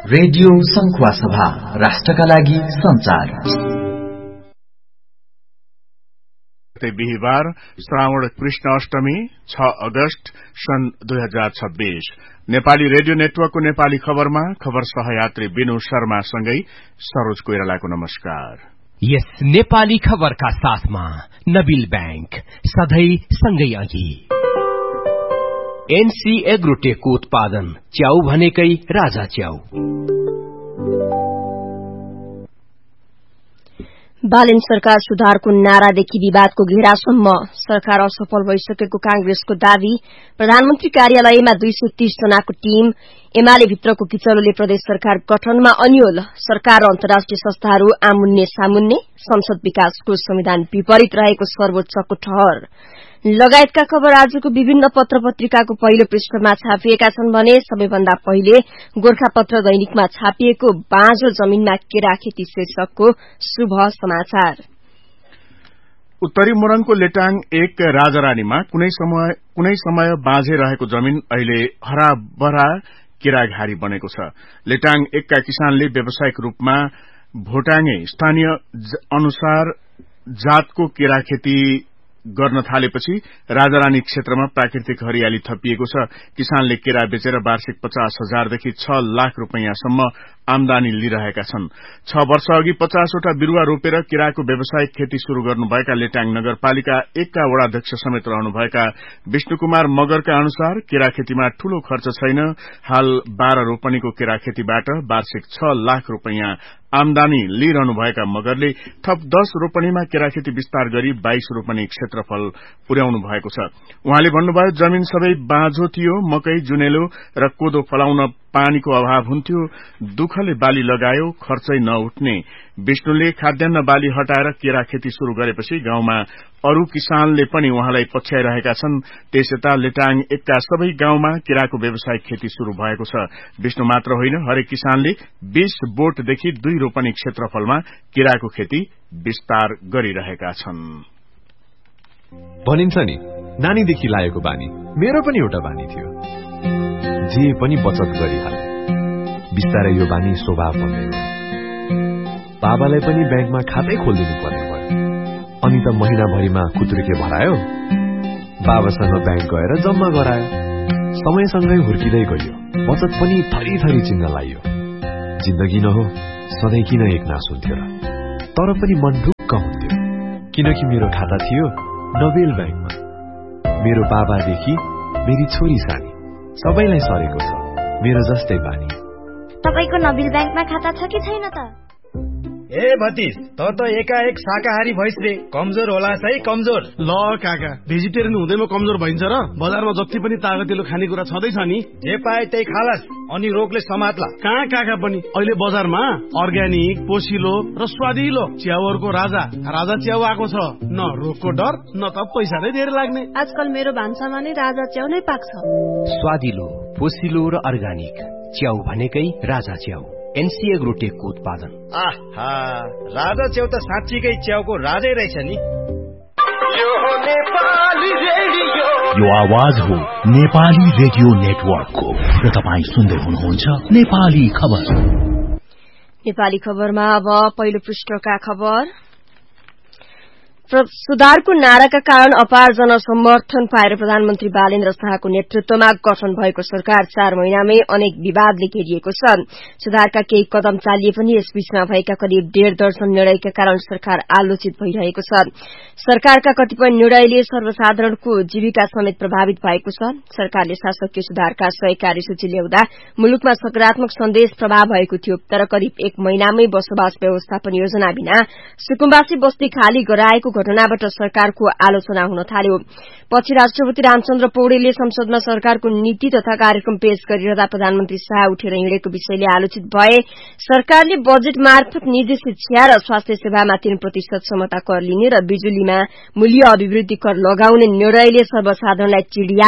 Radio संखुवा सभा राष्ट्रका लागि संचार। बिहिबार श्रावण कृष्ण अष्टमी 6 अगस्त सन् 2026 नेपाली रेडियो नेटवर्कको नेपाली खबरमा खबर सहयात्री बिनु शर्मा सँगै सरोज कोइरालाको नमस्कार। यस नेपाली खबरका साथमा नबिल बैंक सधैं सँगै अघि। एनसी एग्रोटेकको उत्पादन च्याउ भनेकै राजा च्याउ। बालेन सरकार सुधारको नारादेखि विवादको घेरासम्म सरकार असफल भइसकेको कांग्रेसको दावी। प्रधानमन्त्री कार्यालयमा 230 जनाको टीम। एमाले भित्रको किचलोले प्रदेश सरकार गठनमा अन्यल। सरकार र अन्तर्राष्ट्रिय संस्थाहरू आमुन्ने सामुन्ने। संसद विकास कोष संविधान विपरीत रहेको सर्वोच्चको ठहर लगायतका खबर आजको विभिन्न पत्र पत्रिकाको पहिलो पृष्ठमा छापिएका छन् भने सबैभन्दा पहिले गोरखापत्र दैनिकमा छापिएको बाँझो जमीनमा केरा खेती शीर्षकको शुभ समाचार। उत्तरी मोरङको लेटाङ 1 राजारानीमा कुनै समय बाँझे रहेको जमीन अहिले हराभरा केराघारी बनेको छ। लेटाङ 1 का किसानले व्यावसायिक रूपमा भोटाङे स्थानीय अनुसार जातको केरा खेती गर्न थालेपछि राजारानी क्षेत्रमा प्राकृतिक हरियाली थपिएको छ। किसानले केरा बेचेर वार्षिक 50,000 देखि 6 लाख रुपैयाँसम्म आमदानी लिइरहेका छन्। 6 वर्ष अघि 50 वटा बिरूवा रोपेर केराको व्यावसायिक खेती शुरू गर्नुभएका लेटाङ नगरपालिका 1 का वडाध्यक्ष समेत रहनुभएका विष्णु कुमार मगरका अनुसार केरा खेतीमा ठूलो खर्च छैन। हाल 12 रोपनीको केरा खेतीबाट वार्षिक 6 लाख रुपैयाँ आमदानी लिइरहनुभएका मगरले थप 10 रोपनीमा केराखेती विस्तार गरी 22 रोपनी क्षेत्रफल पुर्याउनु भएको छ। उहाँले भन्नुभयो, जमीन सबै बाँझो थियो। मकै, जुनेलो र कोदो फलाउन पानीको अभाव हुन्थ्यो। दुःखले बाली लगायो, खर्चै नउठ्ने। विष्णुले खाद्यान्न बाली हटाएर केरा खेती शुरू गरेपछि गाउँमा अरू किसानले पनि उहाँलाई पछ्याइरहेका छन्। त्यसयता लेटाङ 1 का सबै गाउँमा केराको व्यावसायिक खेती शुरू भएको छ। विष्णु मात्र होइन, हरेक किसानले 20 बोटदेखि 2 रोपनी क्षेत्रफलमा केराको खेती विस्तार गरिरहेका छन्। भनिन्छ नि, नानीदेखि लागेको बानी मेरो पनि एउटा बानी थियो। जे पनि बचत गरिहाले। बिस्तारै यो बानी स्वभाव बन्दै गयो। बाबालाई पनि ब्याङ्कमा खातै खोलिदिनु पर्ने भयो। अनि त महिनाभरिमा खुत्रुके भरायो। बाबासँग ब्याङ्क गएर जम्मा गरायो। समयसँगै हुर्किँदै गयो। बचत पनि थरी थरी चिन्न लाग्यो। जिन्दगी न हो, सधैँ किन एक नास हुन्थ्यो र? तर पनि मन ढुक्क हुन्थ्यो, किनकि मेरो खाता थियो नबेल ब्याङ्कमा। मेरो बाबादेखि मेरी छोरी सानी सबैलाई सरेको छ मेरो जस्तै बानी। तपाईको नबिल ब्याङ्कमा खाता छ कि छैन त? ए भतिज, त एकाएक शाकाहारी भइस रे। कमजोर होला है, कमजोर। ल काका, भेजिटेरियन हुँदैमा कमजोर भइन्छ र? बजारमा जति पनि तागतिलो खानेकुरा छँदैछ नि, जे पाए त्यही खालास, अनि रोगले समात्ला। कहाँ काका पनि अहिले बजारमा अर्ग्यानिक, पोसिलो र स्वादिलो च्याउहरूको राजा च्याउ आएको छ। न रोगको डर, न त पैसा नै धेरै लाग्ने। आजकल मेरो भान्सामा नै राजा च्याउ नै पाक्छ। स्वादिलो, पोसिलो र अर्ग्यानिक च्याउ भनेकै राजा च्याउ। एनसी एग्रोटेकको उत्पादन। आहा, राजा च्याउ त साँच्चीकै च्याउको राजै रहेछ नि। यो आवाज हो नेपाली रेडियो नेटवर्कको र तपाईँ सुन्दै हुनुहुन्छ नेपाली खबर। नेपाली खबरमा अब पहिलो पृष्ठका खबर। सुधारको नाराका कारण अपार जनसमर्थन पाएर प्रधानमन्त्री बालेन्द्र शाहको नेतृत्वमा गठन भएको सरकार 4 महिनामै अनेक विवादले घेरिएको छ। सुधारका केही कदम चालिए पनि यसबीचमा भएका करिब 1.5 दर्जन निर्णयका कारण सरकार आलोचित भइरहेको छ। सरकारका कतिपय निर्णयले सर्वसाधारणको जीविका समेत प्रभावित भएको छ। सरकारले शासकीय सुधारका 100 कार्यसूची ल्याउँदा मुलुकमा सकारात्मक सन्देश प्रभाव भएको थियो, तर करिब 1 महिनामै बसोबास व्यवस्थापन योजना बिना सुकुम्बासी बस्ती खाली गराएको घटनाबाट सरकारको आलोचना हुन थाल्यो। पछि राष्ट्रपति रामचन्द्र पौडेलले संसदमा सरकारको नीति तथा कार्यक्रम पेश गरिरहँदा प्रधानमन्त्री शाह उठेर हिँडेको विषयले आलोचित भए। सरकारले बजेट मार्फत निजी शिक्षा र स्वास्थ्य सेवामा 3% क्षमता कर लिने र बिजुलीमा मूल्य अभिवृद्धि कर लगाउने निर्णयले सर्वसाधारणलाई चिडियायो।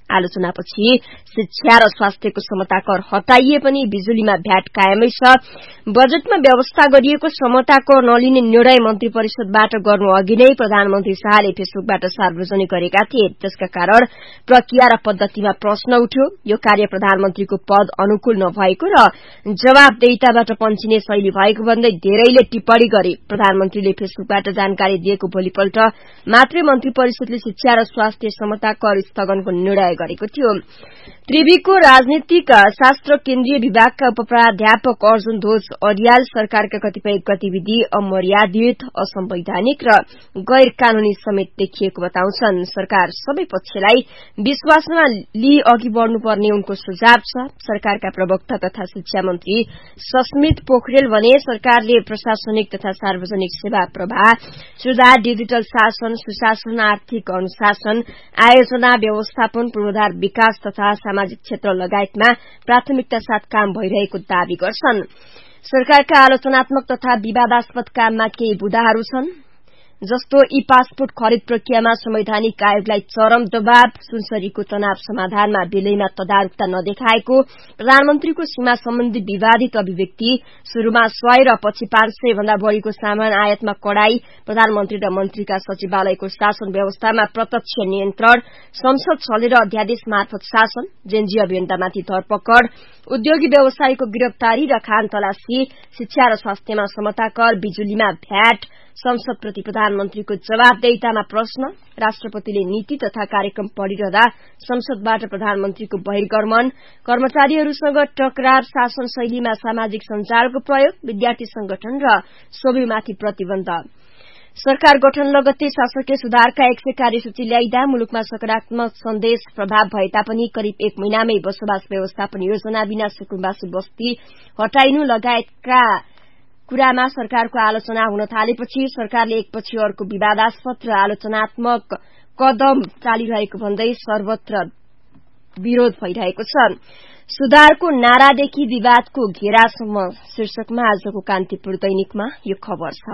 आलोचनापछि शिक्षा र स्वास्थ्यको समता कर हटाइए पनि बिजुलीमा भ्याट कायमै छ। बजेटमा व्यवस्था गरिएको समता कर नलिने निर्णय मन्त्री परिषदबाट गर्नु अघि नै प्रधानमन्त्री शाहले फेसबुकबाट सार्वजनिक गरेका थिए। त्यसका कारण प्रक्रिया र पद्धतिमा प्रश्न उठ्यो। यो कार्य प्रधानमन्त्रीको पद अनुकूल नभएको र जवाफदेहिताबाट पन्छिने शैली भएको भन्दै धेरैले टिप्पणी गरे। प्रधानमन्त्रीले फेसबुकबाट जानकारी दिएको भोलिपल्ट मात्रै मन्त्री परिषदले शिक्षा र स्वास्थ्य समता कर स्थगनको निर्णय गरेको थियो। त्रिवीको राजनीतिक शास्त्र केन्द्रीय विभागका उपप्राध्यापक अर्जुन ध्वज अरियाल सरकारका कतिपय गतिविधि अमर्यादित, असंवैधानिक र गैर कानूनी समेत देखिएको बताउँछन्। सरकार सबै पक्षलाई विश्वासमा लिई अघि बढ़नुपर्ने उनको सुझाव छ। सरकारका प्रवक्ता तथा शिक्षा मन्त्री सस्मित पोखरेल भने सरकारले प्रशासनिक तथा सार्वजनिक सेवा प्रवाह सुधार, डिजिटल शासन, सुशासन, आर्थिक अनुशासन, आयोजना, व्यवस्थापन, पूर्वाधार विकास तथा सामाजिक क्षेत्र लगायतमा प्राथमिकता साथ काम भइरहेको दावी गर्छन्। सरकारका आलोचनात्मक तथा विवादास्पद काममा केही बुदाहरू छन्, जस्तो ई पासपोर्ट खरिद प्रक्रियामा संवैधानिक आयोगलाई चरम दबाव, सुनसरीको तनाव समाधानमा बेलैमा तदारुकता नदेखाएको, प्रधानमन्त्रीको सीमा सम्बन्धी विवादित अभिव्यक्ति, शुरूमा 100 र पछि 500 भन्दा बढ़ीको सामान आयातमा कडाई, प्रधानमन्त्री र मन्त्रीका सचिवालयको शासन व्यवस्थामा प्रत्यक्ष नियन्त्रण, संसद चलेर अध्यादेश मार्फत शासन, जेनजी अभियन्तामाथि धरपकड़, उद्योगी व्यवसायीको गिरफ्तारी र खान तलासी, शिक्षा र स्वास्थ्यमा समता कर, बिजुलीमा भ्याट, संसदप्रति प्रधानमन्त्रीको जवाफदेहितामा प्रश्न, राष्ट्रपतिले नीति तथा कार्यक्रम पढ़िरहँदा संसदबाट प्रधानमन्त्रीको बहिर्गमन, कर्मचारीहरूसँग टकरार, शासन शैलीमा सामाजिक सञ्जालको प्रयोग, विद्यार्थी संगठन र सोभिमाथि प्रतिबन्ध। सरकार गठन लगत्तै शासकीय सुधारका 100 कार्यसूची ल्याइदा मुलुकमा सकारात्मक सन्देश प्रभाव भए तापनि करिब 1 महिनामै बसोबास व्यवस्थापन योजना बिना सुकुम्बासी बस्ती हटाइनु लगायतका कुरामा सरकारको आलोचना हुन थालेपछि सरकारले एकपछि अर्को विवादास्पद र आलोचनात्मक कदम चालिरहेको भन्दै सर्वत्र विरोध भइरहेको छ। सुधारको नारादेखि विवादको घेरासम्म शीर्षकमा आजको कान्तिपुर दैनिकमा यो खबर छ।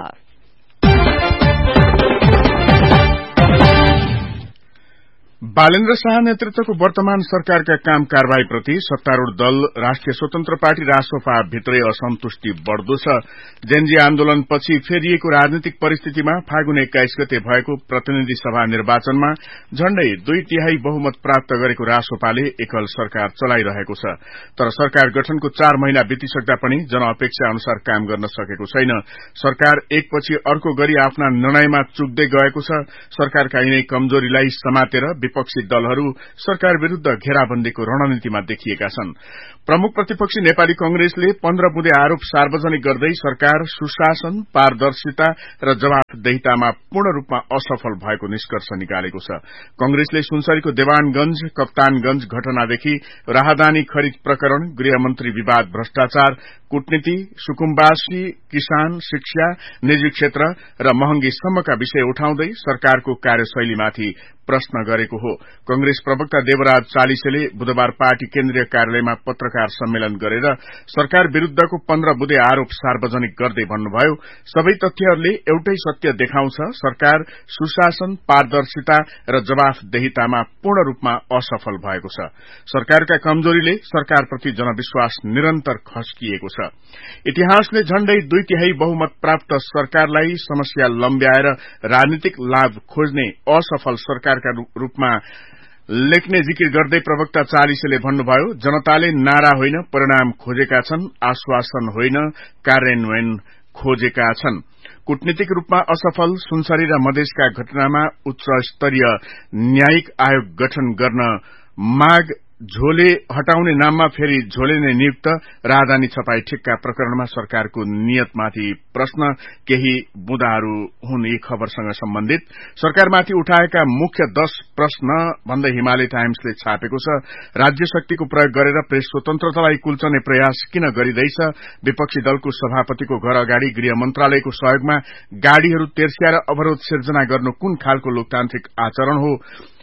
बालेन्द्र शाह नेतृत्वको वर्तमान सरकारका काम कारवाहीप्रति सत्तारूढ़ दल राष्ट्रिय स्वतन्त्र पार्टी रासोपा भित्रै असन्तुष्टि बढ़दो छ। जेनजी आन्दोलनपछि फेरिएको राजनीतिक परिस्थितिमा फागुन 21 गते भएको प्रतिनिधि सभा निर्वाचनमा झण्डै 2/3 बहुमत प्राप्त गरेको रासोपाले एकल सरकार चलाइरहेको छ। तर सरकार गठनको 4 महिना बितिसक्दा पनि जनअपेक्षा अनुसार काम गर्न सकेको छैन। सरकार एकपछि अर्को गरी आफ्ना निर्णयमा चुक्दै गएको छ। सरकारका यिनै कमजोरीलाई समातेर विपक्षी दलहरू सरकार विरूद्ध घेराबन्दीको रणनीतिमा देखिएका छन्। प्रमुख प्रतिपक्षी नेपाली कंग्रेसले 15 बुँदे आरोप सार्वजनिक गर्दै सरकार सुशासन, पारदर्शिता र जवाफदेहितामा पूर्ण रूपमा असफल भएको निष्कर्ष निकालेको छ। कंग्रेसले सुनसरीको देवानगंज, कप्तानगंज घटनादेखि राहदानी खरिद प्रकरण, गृहमन्त्री विवाद, भ्रष्टाचार, कूटनीति, सुकुम्बासी, किसान, शिक्षा, निजी क्षेत्र र महंगीसम्मका विषय उठाउँदै सरकारको कार्यशैलीमाथि प्रश्न गरेको हो। कंग्रेस प्रवक्ता देवराज चालिसेले बुधबार पार्टी केन्द्रीय कार्यालयमा पत्रकार सम्मेलन गरेर सरकार विरूद्धको 15 बुँदे आरोप सार्वजनिक गर्दै भन्नुभयो, सबै तथ्यहरूले एउटै सत्य देखाउँछ, सरकार सुशासन, पारदर्शिता र जवाफदेहितामा पूर्ण रूपमा असफल भएको छ। सरकारका कमजोरीले सरकारप्रति जनविश्वास निरन्तर खस्किएको छ। इतिहासले झण्डै 2/3 बहुमत प्राप्त सरकारलाई समस्या लम्ब्याएर राजनीतिक लाभ खोज्ने असफल सरकारका रूपमा लेख्ने जिकिर गर्दै प्रवक्ता चालिसेले भन्नुभयो, जनताले नारा होइन परिणाम खोजेका छन्, आश्वासन होइन कार्यान्वयन खोजेका छन्। कूटनीतिक रूपमा असफल सुनसरी र मधेसका घटनामा उच्च स्तरीय न्यायिक आयोग गठन गर्न माग, झोले हटाउने नाममा फेरि झोले नै नियुक्त, राहदानी छपाई ठेक्का प्रकरणमा सरकारको नियतमाथि प्रश्न, केही बुँदाहरू हुन् यी खबरसँग सम्बन्धित। सरकारमाथि उठाएका मुख्य 10 प्रश्न भन्दै हिमालय टाइम्सले छापेको छ। राज्य शक्तिको प्रयोग गरेर प्रेस स्वतन्त्रतालाई कुल्चने प्रयास किन गरिँदैछ? विपक्षी दलको सभापतिको घर अगाडि गृह मन्त्रालयको सहयोगमा गाड़ीहरू तेर्स्याएर अवरोध सिर्जना गर्नु कुन खालको लोकतान्त्रिक आचरण हो?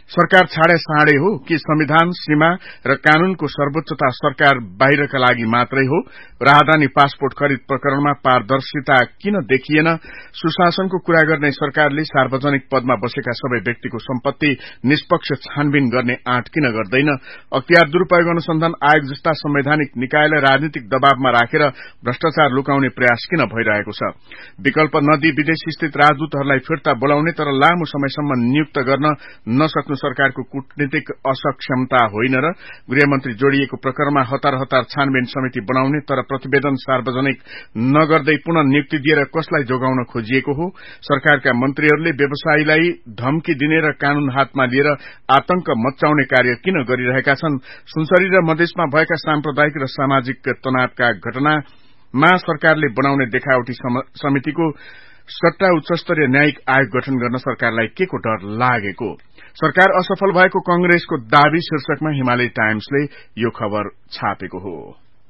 सरकार छाडे साँडे हो कि संविधान, सीमा र कानूनको सर्वोच्चता सरकार बाहिरका लागि मात्रै हो? राहदानी पासपोर्ट खरिद प्रकरणमा पारदर्शिता किन देखिएन? सुशासनको कुरा गर्ने सरकारले सार्वजनिक पदमा बसेका सबै व्यक्तिको सम्पत्ति निष्पक्ष छानबिन गर्ने आँट किन गर्दैन? अख्तियार दुरूपयोग अनुसन्धान आयोग जस्ता संवैधानिक निकायलाई राजनीतिक दबावमा राखेर भ्रष्टाचार लुकाउने प्रयास किन भइरहेको छ? विकल्प नदी विदेश स्थित राजदूतहरूलाई फिर्ता बोलाउने तर लामो समयसम्म नियुक्त गर्न नसक्नु सरकारको कूटनीतिक असक्षमता होइन र? गृहमन्त्री जोडिएको प्रकरणमा हतार हतार छानबिन समिति बनाउने तर प्रतिवेदन सार्वजनिक नगर्दै पुनः नियुक्ति दिएर कसलाई जोगाउन खोजिएको हो? सरकारका मन्त्रीहरूले व्यवसायीलाई धम्की दिने र कानून हातमा लिएर आतंक मच्चाउने कार्य किन गरिरहेका छन्? सुनसरी र मधेसमा भएका साम्प्रदायिक र सामाजिक तनावका घटनामा सरकारले बनाउने देखावटी समितिको सट्टा उच्चस्तरीय न्यायिक आयोग गठन गर्न सरकारलाई के को डर लागेको? सरकार असफल भएको कंग्रेसको दावी शीर्षकमा हिमालय टाइम्सले यो खबर छापेको हो।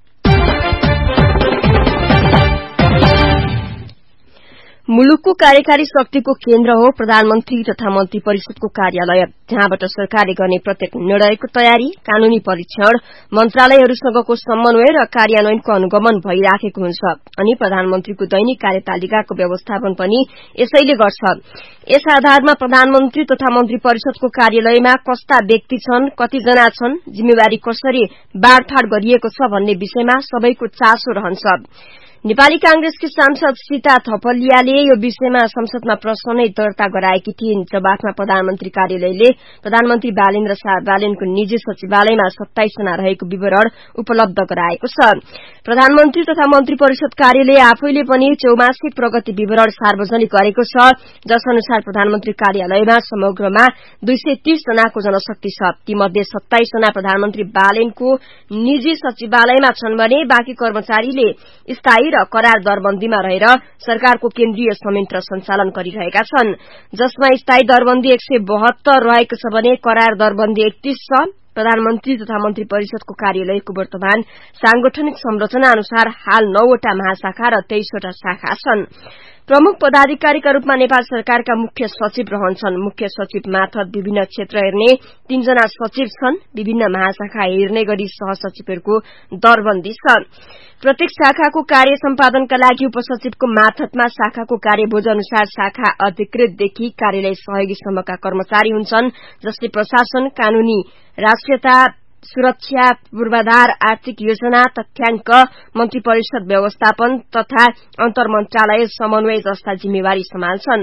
मुलुकको कार्यकारी शक्तिको केन्द्र हो प्रधानमन्त्री तथा मन्त्री परिषदको कार्यालय, जहाँबाट सरकारले गर्ने प्रत्येक निर्णयको तयारी, कानूनी परीक्षण, मन्त्रालयहरूसँगको समन्वय र कार्यान्वयनको अनुगमन भइराखेको हुन्छ अनि प्रधानमन्त्रीको दैनिक कार्यतालिकाको व्यवस्थापन पनि यसैले गर्छ। यस आधारमा प्रधानमन्त्री तथा मन्त्री परिषदको कार्यालयमा कस्ता व्यक्ति छन्, कतिजना छन्, जिम्मेवारी कसरी बाँडफाँड गरिएको छ भन्ने विषयमा सबैको चासो रहन्छ। नेपाली कांग्रेसकी सांसद सीता थपलियाले यो विषयमा संसदमा प्रश्न नै दर्ता गराएकी थिइन्। जवाफमा प्रधानमन्त्री कार्यालयले प्रधानमन्त्री बालेन्द्र शाह बालेनको निजी सचिवालयमा 27 जना रहेको विवरण उपलब्ध गराएको छ। प्रधानमन्त्री तथा मन्त्री परिषद कार्यालय आफैले पनि चौमासिक प्रगति विवरण सार्वजनिक गरेको छ, जस अनुसार प्रधानमन्त्री कार्यालयमा समग्रमा 230 जनाको जनशक्ति छ। तीमध्ये 27 जना प्रधानमन्त्री बालेनको निजी सचिवालयमा छन् भने बाँकी कर्मचारीले स्थायी र करार दरबन्दीमा रहेर सरकारको केन्द्रीय संयन्त्र सञ्चालन गरिरहेका छन्, जसमा स्थायी दरबन्दी 172 रहेको छ भने करार दरबन्दी 31 छ। प्रधानमन्त्री तथा मन्त्री परिषदको कार्यालयको वर्तमान सांगठनिक संरचना अनुसार हाल 9 वटा महाशाखा र 23 वटा शाखा छन्। प्रमुख पदाधिकारीका रूपमा नेपाल सरकारका मुख्य सचिव रहन्छन्। मुख्य सचिव मार्फत विभिन्न क्षेत्र हेर्ने 3 जना सचिव छन्। विभिन्न महाशाखा हेर्ने गरी सहसचिवहरूको दरबन्दी छ। प्रत्येक शाखाको कार्य सम्पादनका लागि उपसचिवको मार्फतमा शाखाको कार्यबोझ अनुसार शाखा अधिकृतदेखि कार्यालय सहयोगीसम्मका कर्मचारी हुन्छन्, जसले प्रशासन, कानूनी, राष्ट्रियता, सुरक्षा, पूर्वाधार, आर्थिक योजना, तथ्याङ्क, मन्त्री परिषद व्यवस्थापन तथा अन्तर्मन्त्रालय समन्वय जस्ता जिम्मेवारी सम्हाल्छन्।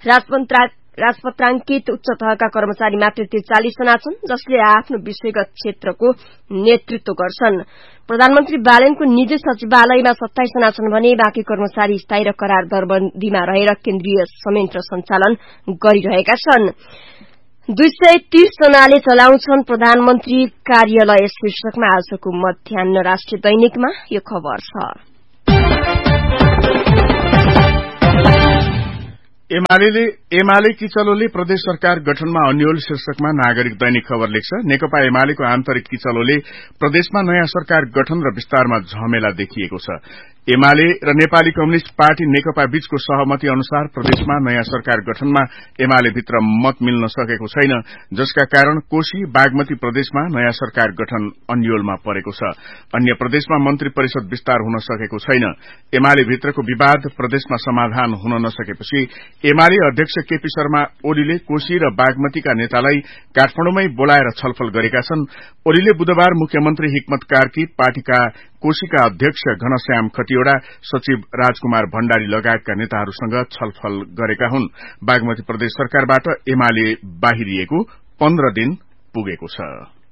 राजपत्राङ्कित उच्च तहका कर्मचारी मात्र 43 जना छन्, जसले आफ्नो विषयगत क्षेत्रको नेतृत्व गर्छन्। प्रधानमन्त्री बालेनको निजी सचिवालयमा 27 जना छन् भने बाँकी कर्मचारी स्थायी र करार दरबन्दीमा रहेर केन्द्रीय संयन्त्र सञ्चालन गरिरहेका छन्। 230 जनाले चलाउँछन् प्रधानमन्त्री कार्यालय शीर्षकमा आजको मध्याह्न राष्ट्रिय दैनिकमा यो खबर छ। एमाले किचलोले प्रदेश सरकार गठनमा अन्यल शीर्षकमा नागरिक दैनिक खबर लेख्छ। नेकपा एमालेको आन्तरिक किचलोले प्रदेशमा नयाँ सरकार गठन र विस्तारमा झमेला देखिएको छ। एमाले र नेपाली कम्युनिष्ट पार्टी नेकपा बीचको सहमति अनुसार प्रदेशमा नयाँ सरकार गठनमा एमाले भित्र मत मिल्न सकेको छैन, जसका कारण कोशी बागमती प्रदेशमा नयाँ सरकार गठन अन्यलमा परेको छ। अन्य प्रदेशमा मन्त्री परिषद विस्तार हुन सकेको छैन। एमाले भित्रको विवाद प्रदेशमा समाधान हुन नसकेपछि एमाले अध्यक्ष केपी शर्मा ओलीले कोशी र बागमतीका नेतालाई काठमाडौँमै बोलाएर छलफल गरेका छन्। ओलीले बुधबार मुख्यमन्त्री हिक्मत कार्की, पार्टीका कोशीका अध्यक्ष घनश्याम खतिवड़ा, सचिव राजकुमार भण्डारी लगायतका नेताहरूसँग छलफल गरेका हुन्। बागमती प्रदेश सरकारबाट एमाले बाहिरिएको 15 दिन पुगेको छ।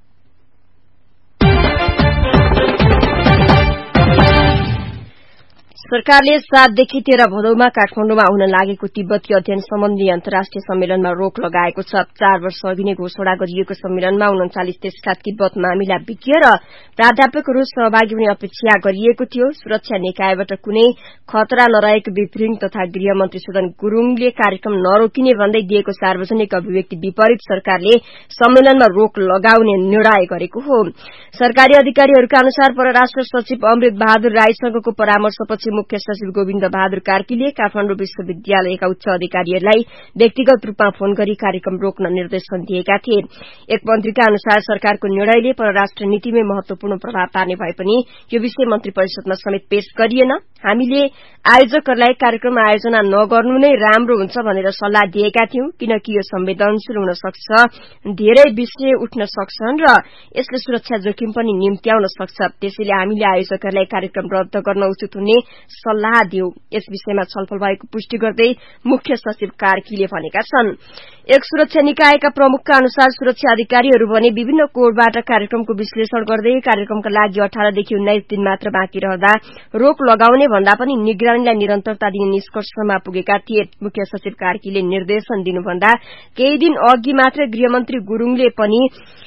सरकारले 7 देखि 13 भदौमा काठमाडौँमा हुन लागेको तिब्बती अध्ययन सम्बन्धी अन्तर्राष्ट्रिय सम्मेलनमा रोक लगाएको छ। 4 वर्ष अघि नै घोषणा गरिएको सम्मेलनमा 39 देशका तिब्बत मामिला विज्ञ र प्राध्यापकहरू सहभागी हुने अपेक्षा गरिएको थियो। सुरक्षा निकायबाट कुनै खतरा नरहेको विवरण तथा गृहमन्त्री सुदन गुरूङले कार्यक्रम नरोकिने भन्दै दिएको सार्वजनिक अभिव्यक्ति विपरीत सरकारले सम्मेलनमा रोक लगाउने निर्णय गरेको हो। सरकारी अधिकारीहरूका अनुसार परराष्ट्र सचिव अमृत बहादुर राईसँगको परामर्शपछि मुख्य सचिव गोविन्द बहादुर कार्कीले काठमाडौँ विश्वविद्यालयका उच्च अधिकारीहरूलाई व्यक्तिगत रूपमा फोन गरी कार्यक्रम रोक्न निर्देशन दिएका थिए। एक मन्त्रीका अनुसार सरकारको निर्णयले परराष्ट्र नीतिमै महत्वपूर्ण प्रभाव पार्ने भए पनि यो विषय मन्त्री परिषदमा समेत पेश गरिएन। हामीले आयोजकहरूलाई कार्यक्रम आयोजना नगर्नु नै राम्रो हुन्छ भनेर सल्लाह दिएका थियौं, किनकि यो संवेदनशील हुन सक्छ, धेरै विषय उठ्न सक्छन् र यसले सुरक्षा जोखिम पनि निम्त्याउन सक्छ। त्यसैले हामीले आयोजकहरूलाई कार्यक्रम रद्द गर्न उचित हुने सल्लाह दियौं। यस विषयमा छलफल भएको पुष्टि गर्दै मुख्य सचिव कार्कीले भनेका छन्। एक सुरक्षा निकायका प्रमुखका अनुसार सुरक्षा अधिकारीहरू भने विभिन्न कोडबाट कार्यक्रमको विश्लेषण गर्दै कार्यक्रमका लागि 18 देखि 19 दिन मात्र बाँकी रहँदा रोक लगाउने भन्दा पनि निगरानीलाई निरन्तरता दिने निष्कर्षमा पुगेका थिए। मुख्य सचिव कार्कीले निर्देशन दिनुभन्दा केही दिन अघि मात्र गृहमन्त्री गुरूङले पनि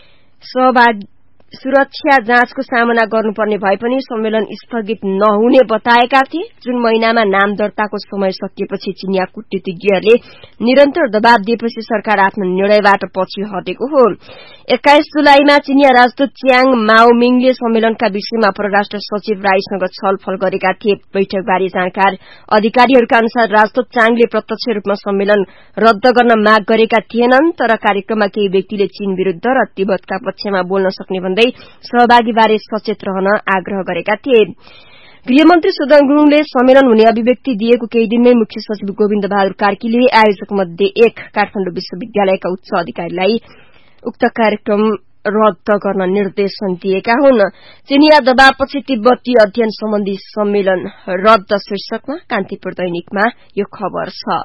सुरक्षा जाँचको सामना गर्नुपर्ने भए पनि सम्मेलन स्थगित नहुने बताएका थिए। जुन महिनामा नाम दर्ताको समय सकिएपछि चिनिया कूटनीतिज्ञहरूले निरन्तर दबाव दिएपछि सरकार आफ्नो निर्णयबाट पछि हटेको हो। 21 जुलाईमा चिनिया राजदूत च्याङ माओमिङले सम्मेलनका विषयमा परराष्ट्र सचिव राईसँग छलफल गरेका थिए। बैठकबारे जानकार अधिकारीहरूका अनुसार राजदूत च्याङले प्रत्यक्ष रूपमा सम्मेलन रद्द गर्न माग गरेका थिएनन्, तर कार्यक्रममा केही व्यक्तिले चीन विरूद्ध र तिब्बतका पक्षमा बोल्न सक्ने भन्दै सहभागीबारे सचेत रहन आग्रह गरेका थिए। गृहमन्त्री सुदन गुरूङले सम्मेलन हुने अभिव्यक्ति दिएको केही दिनमै मुख्य सचिव गोविन्द बहादुर कार्कीले आयोजक मध्ये एक काठमाडौँ विश्वविद्यालयका उच्च अधिकारीलाई उक्त कार्यक्रम रद्द गर्न निर्देशन दिएका हुन्। चिनिया दबावपछि तिब्बती अध्ययन सम्बन्धी सम्मेलन रद्द शीर्षकमा कान्तिपुर दैनिकमा यो खबर छ।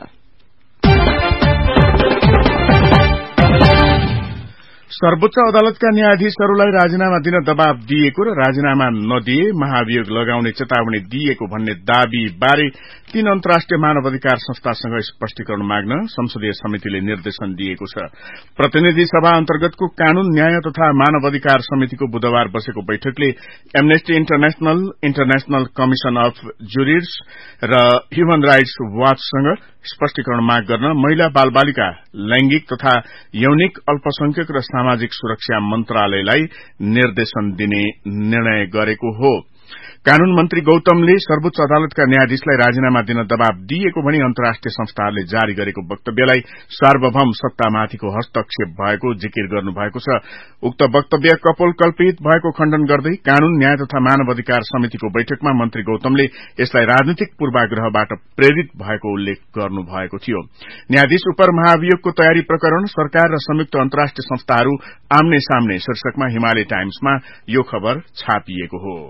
सर्वोच्च अदालतका न्यायाधीशहरूलाई राजीनामा दिन दबाव दिएको र राजीनामा नदिए महाभियोग लगाउने चेतावनी दिएको भन्ने दावी बारे 3 अन्तर्राष्ट्रिय मानवाधिकार संस्थासँग स्पष्टीकरण माग्न संसदीय समितिले निर्देशन दिएको छ। प्रतिनिधि सभा अन्तर्गतको कानून, न्याय तथा मानवाधिकार समितिको बुधबार बसेको बैठकले amnesty international, international commission of जुरिर्स र ह्युमन राइट्स वाचसँग स्पष्टीकरण माग गर्न महिला बालबालिका, लैंगिक तथा यौनिक अल्पसंख्यक र सामाजिक सुरक्षा मन्त्रालयलाई निर्देशन दिने निर्णय गरेको हो। कानून मन्त्री गौतमले सर्वोच्च अदालतका न्यायाधीशलाई राजीनामा दिन दबाव दिएको भनी अन्तर्राष्ट्रिय संस्थाहरूले जारी गरेको वक्तव्यलाई सार्वभौम सत्तामाथिको हस्तक्षेप भएको जिकिर गर्नुभएको छ। उक्त वक्तव्य कपोलकल्पित भएको खण्डन गर्दै कानून, न्याय तथा मानवाधिकार समितिको बैठकमा मन्त्री गौतमले यसलाई राजनीतिक पूर्वाग्रहबाट प्रेरित भएको उल्लेख गर्नुभएको थियो। न्यायाधीश उपर महाभियोगको तयारी प्रकरण, सरकार र संयुक्त अन्तर्राष्ट्रिय संस्थाहरू आम्ने सामने शीर्षकमा हिमालय टाइम्समा यो खबर छापिएको हो।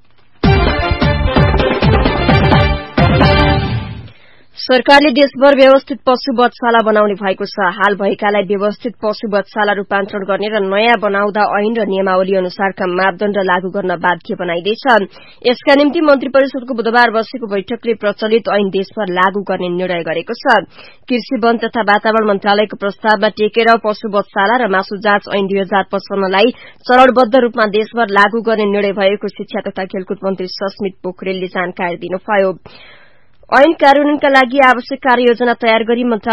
सरकारले देशभर व्यवस्थित पशु वधशाला बनाउने भएको छ। हाल भएकालाई व्यवस्थित पशु वधशाला रूपान्तरण गर्ने र नयाँ बनाउँदा ऐन र नियमावली अनुसारका मापदण्ड लागू गर्न बाध्य बनाइदैछ। यसका निम्ति मन्त्री परिषदको बुधबार बसेको बैठकले प्रचलित ऐन देशभर लागू गर्ने निर्णय गरेको छ। कृषि, वन तथा वातावरण मन्त्रालयको प्रस्तावमा टेकेर पशु वधशाला र मासु जाँच ऐन 2055 लाई चरणबद्ध रूपमा देशभर लागू गर्ने निर्णय भएको शिक्षा तथा खेलकुद मन्त्री सस्मित पोखरेलले जानकारी दिनुभयो। ऐन कार्यान्वयनका लागि आवश्यक कार्ययोजना तयार गरी